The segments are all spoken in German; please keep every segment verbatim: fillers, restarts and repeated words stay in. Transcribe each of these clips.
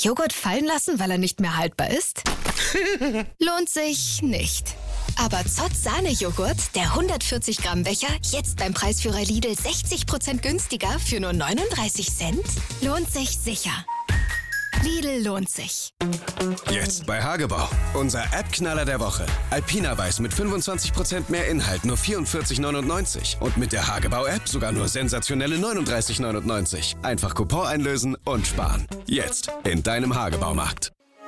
Joghurt fallen lassen, weil er nicht mehr haltbar ist? Lohnt sich nicht. Aber Zott Sahnejoghurt, der hundertvierzig Gramm Becher, jetzt beim Preisführer Lidl sechzig Prozent günstiger für nur neununddreißig Cent? Lohnt sich sicher. Lidl lohnt sich. Jetzt bei Hagebau. Unser App-Knaller der Woche. Alpina Weiß mit fünfundzwanzig Prozent mehr Inhalt, nur vierundvierzig neunundneunzig. Und mit der Hagebau-App sogar nur sensationelle neununddreißig neunundneunzig. Einfach Coupon einlösen und sparen. Jetzt in deinem Hagebaumarkt.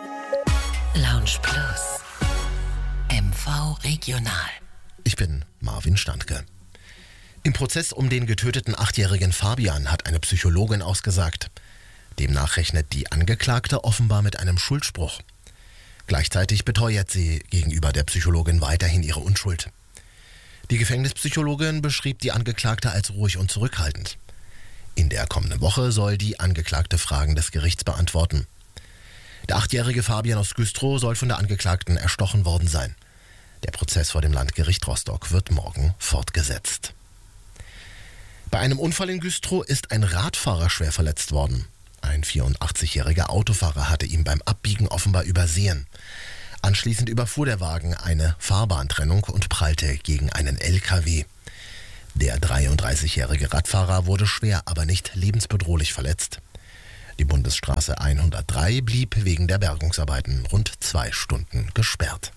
Lounge Plus. M V Regional. Ich bin Marvin Standke. Im Prozess um den getöteten achtjährigen Fabian hat eine Psychologin ausgesagt. Demnach rechnet die Angeklagte offenbar mit einem Schuldspruch. Gleichzeitig beteuert sie gegenüber der Psychologin weiterhin ihre Unschuld. Die Gefängnispsychologin beschrieb die Angeklagte als ruhig und zurückhaltend. In der kommenden Woche soll die Angeklagte Fragen des Gerichts beantworten. Der achtjährige Fabian aus Güstrow soll von der Angeklagten erstochen worden sein. Der Prozess vor dem Landgericht Rostock wird morgen fortgesetzt. Bei einem Unfall in Güstrow ist ein Radfahrer schwer verletzt worden. Ein vierundachtzigjähriger Autofahrer hatte ihn beim Abbiegen offenbar übersehen. Anschließend überfuhr der Wagen eine Fahrbahntrennung und prallte gegen einen L K W. Der dreiunddreißigjährige Radfahrer wurde schwer, aber nicht lebensbedrohlich verletzt. Die Bundesstraße hundertdrei blieb wegen der Bergungsarbeiten rund zwei Stunden gesperrt.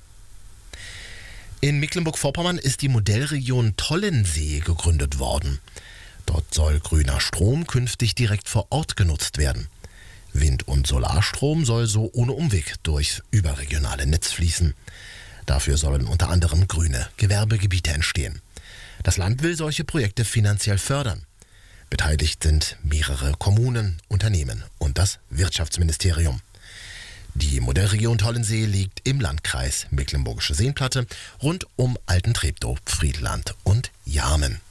In Mecklenburg-Vorpommern ist die Modellregion Tollensee gegründet worden. Dort soll grüner Strom künftig direkt vor Ort genutzt werden. Wind- und Solarstrom soll so ohne Umweg durchs überregionale Netz fließen. Dafür sollen unter anderem grüne Gewerbegebiete entstehen. Das Land will solche Projekte finanziell fördern. Beteiligt sind mehrere Kommunen, Unternehmen und das Wirtschaftsministerium. Die Modellregion Tollensee liegt im Landkreis Mecklenburgische Seenplatte rund um Altentreptow, Friedland und Jarmen.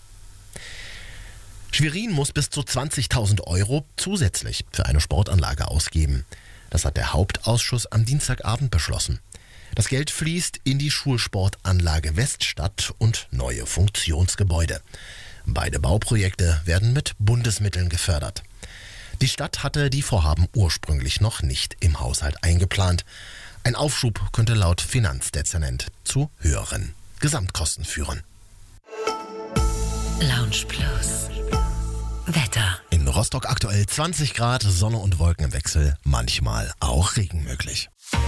Schwerin muss bis zu zwanzigtausend Euro zusätzlich für eine Sportanlage ausgeben. Das hat der Hauptausschuss am Dienstagabend beschlossen. Das Geld fließt in die Schulsportanlage Weststadt und neue Funktionsgebäude. Beide Bauprojekte werden mit Bundesmitteln gefördert. Die Stadt hatte die Vorhaben ursprünglich noch nicht im Haushalt eingeplant. Ein Aufschub könnte laut Finanzdezernent zu höheren Gesamtkosten führen. Lounge Plus. Wetter. In Rostock aktuell zwanzig Grad, Sonne und Wolken im Wechsel, manchmal auch Regen möglich.